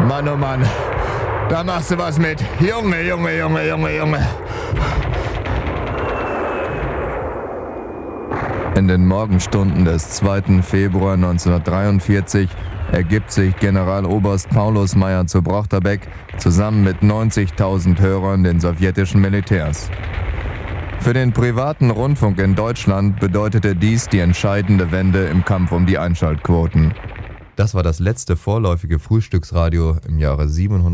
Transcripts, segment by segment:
Mann, oh Mann. Da machst du was mit. Junge. In den Morgenstunden des 2. Februar 1943 ergibt sich Generaloberst Paulus Meyer zu Brochterbeck zusammen mit 90.000 Hörern den sowjetischen Militärs. Für den privaten Rundfunk in Deutschland bedeutete dies die entscheidende Wende im Kampf um die Einschaltquoten. Das war das letzte vorläufige Frühstücksradio im Jahre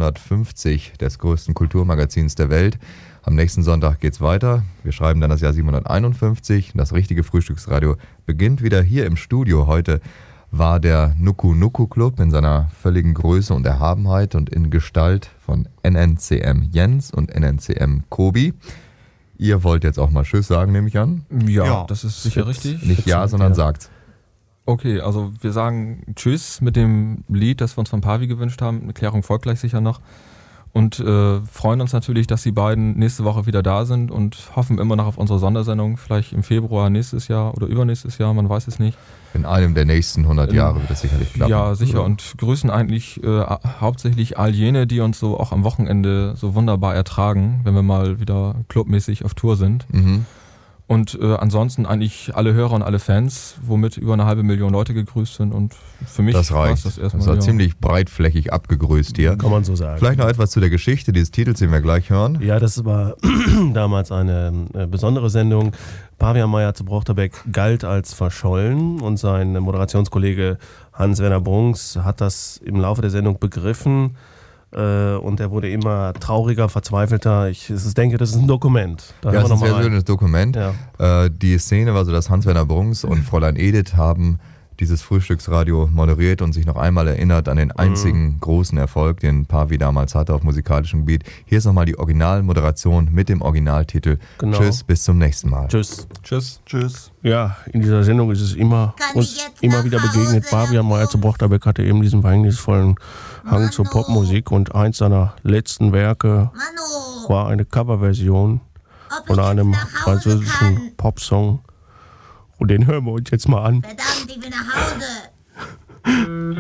750 des größten Kulturmagazins der Welt. Am nächsten Sonntag geht's weiter. Wir schreiben dann das Jahr 751. Das richtige Frühstücksradio beginnt wieder hier im Studio. Heute war der Nuku Nuku Club in seiner völligen Größe und Erhabenheit und in Gestalt von NNCM Jens und NNCM Kobi. Ihr wollt jetzt auch mal Tschüss sagen, nehme ich an? Ja, das ist sicher richtig. Nicht ja, sondern sagt's. Okay, also wir sagen Tschüss mit dem Lied, das wir uns von Pavi gewünscht haben. Eine Klärung folgt gleich sicher noch. Und freuen uns natürlich, dass die beiden nächste Woche wieder da sind und hoffen immer noch auf unsere Sondersendung, vielleicht im Februar nächstes Jahr oder übernächstes Jahr, man weiß es nicht. In einem der nächsten 100 Jahre wird das sicherlich klappen. Ja, sicher. Und grüßen eigentlich hauptsächlich all jene, die uns so auch am Wochenende so wunderbar ertragen, wenn wir mal wieder clubmäßig auf Tour sind. Mhm. Und ansonsten eigentlich alle Hörer und alle Fans, womit über 500.000 Leute gegrüßt sind. Und für mich das reicht. Das erstmal. Das war ziemlich breitflächig abgegrüßt hier. Kann man so sagen. Vielleicht noch etwas zu der Geschichte dieses Titels, den wir gleich hören. Ja, das war damals eine besondere Sendung. Pavian Meyer zu Brochterbeck galt als verschollen und sein Moderationskollege Hans-Werner Brunks hat das im Laufe der Sendung begriffen. Und er wurde immer trauriger, verzweifelter. Ich denke, das ist ein Dokument. Ja, das ist ein sehr schönes Dokument. Ja. Die Szene war so, dass Hans-Werner Brunks und Fräulein Edith haben dieses Frühstücksradio moderiert und sich noch einmal erinnert an den einzigen großen Erfolg, den Pavi damals hatte auf musikalischem Gebiet. Hier ist nochmal die Originalmoderation mit dem Originaltitel. Genau. Tschüss, bis zum nächsten Mal. Tschüss. Tschüss. Ja, in dieser Sendung ist es uns immer wieder begegnet. Pavian Meyer zu Brochterbeck hatte eben diesen verhängnisvollen Hang zur Popmusik und eins seiner letzten Werke war eine Coverversion von einem französischen Popsong. Und den hören wir uns jetzt mal an. Verdammt, ich will nach Hause.